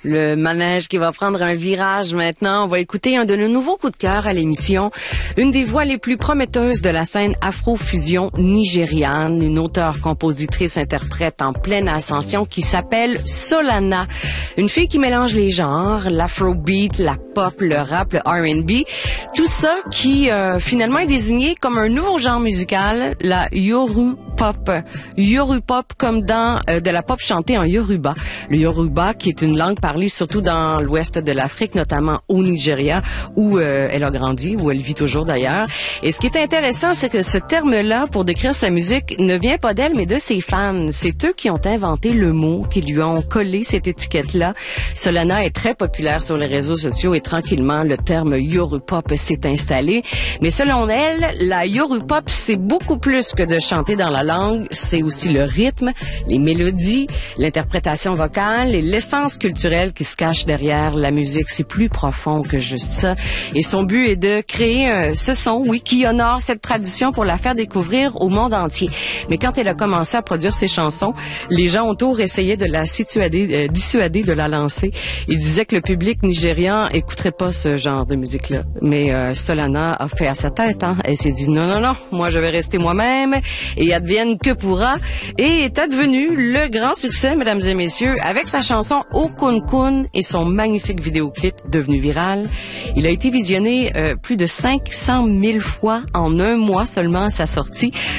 Le manège qui va prendre un virage maintenant. On va écouter un de nos nouveaux coups de cœur à l'émission. Une des voix les plus prometteuses de la scène afro-fusion nigériane. Une auteure, compositrice, interprète en pleine ascension qui s'appelle Solana. Une fille qui mélange les genres, l'afrobeat, la pop, le rap, le R&B. Tout ça qui finalement est désigné comme un nouveau genre musical, la Yorupop. Yorupop comme dans de la pop chantée en Yoruba. Le Yoruba qui est une langue parlée surtout dans l'ouest de l'Afrique, notamment au Nigeria, où elle a grandi, où elle vit toujours d'ailleurs. Et ce qui est intéressant, c'est que ce terme-là, pour décrire sa musique, ne vient pas d'elle, mais de ses fans. C'est eux qui ont inventé le mot, qui lui ont collé cette étiquette-là. Solana est très populaire sur les réseaux sociaux et tranquillement, le terme Yorupop s'est installé. Mais selon elle, la Yorupop, c'est beaucoup plus que de chanter dans la langue. C'est aussi le rythme, les mélodies, l'interprétation vocale et l'essence culturelle qui se cache derrière la musique. C'est plus profond que juste ça. Et son but est de créer ce son, oui, qui honore cette tradition pour la faire découvrir au monde entier. Mais quand elle a commencé à produire ses chansons, les gens autour essayaient de la dissuader de la lancer. Ils disaient que le public nigérian écouterait pas ce genre de musique-là. Mais Solana a fait à sa tête, hein. Elle s'est dit non, moi je vais rester moi-même et advienne que pourra. Et est advenu le grand succès, mesdames et messieurs, avec sa chanson Okunkun et son magnifique vidéoclip devenu viral. Il a été visionné plus de 500 000 fois en un mois seulement à sa sortie.